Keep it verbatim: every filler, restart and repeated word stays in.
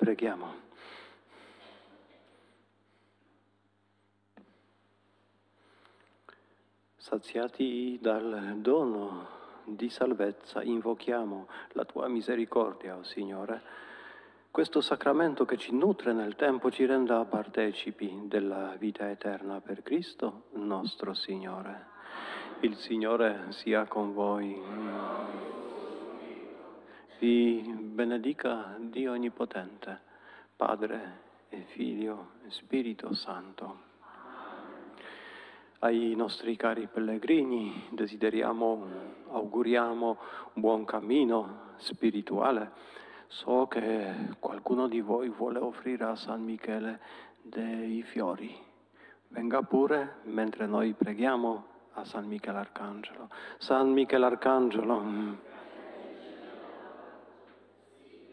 Preghiamo. Saziati dal dono di salvezza, invochiamo la tua misericordia, o Signore. Questo sacramento che ci nutre nel tempo ci renda partecipi della vita eterna per Cristo nostro Signore. Il Signore sia con voi. Vi benedica Dio Onnipotente, Padre e Figlio e Spirito Santo. Ai nostri cari pellegrini desideriamo, auguriamo un buon cammino spirituale. So che qualcuno di voi vuole offrire a San Michele dei fiori. Venga pure mentre noi preghiamo a San Michele Arcangelo. San Michele Arcangelo,